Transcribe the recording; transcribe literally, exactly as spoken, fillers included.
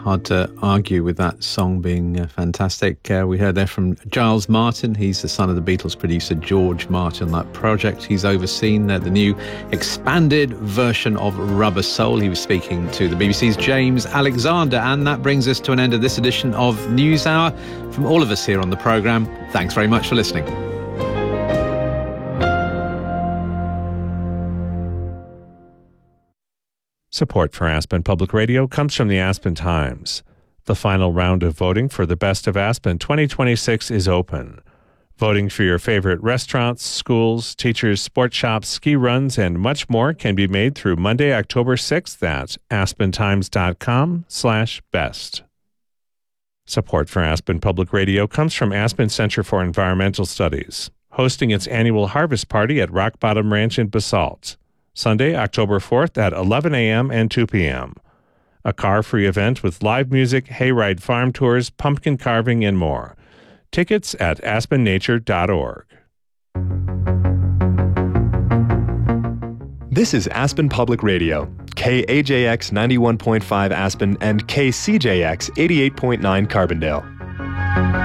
hard to argue with that song being uh, fantastic. Uh, we heard there from Giles Martin. He's the son of the Beatles producer George Martin. That project, he's overseen uh, the new expanded version of Rubber Soul. He was speaking to the B B C's James Alexander. And that brings us to an end of this edition of NewsHour. From all of us here on the programme, thanks very much for listening. Support for Aspen Public Radio comes from the Aspen Times. The final round of voting for the Best of Aspen twenty twenty-six is open. Voting for your favorite restaurants, schools, teachers, sports shops, ski runs, and much more can be made through Monday, October sixth at aspentimes.com slash best. Support for Aspen Public Radio comes from Aspen Center for Environmental Studies, hosting its annual harvest party at Rock Bottom Ranch in Basalt. Sunday, October fourth at eleven a.m. and two p.m. A car-free event with live music, hayride farm tours, pumpkin carving, and more. Tickets at aspen nature dot org. This is Aspen Public Radio, K A J X ninety-one point five Aspen and K C J X eighty-eight point nine Carbondale.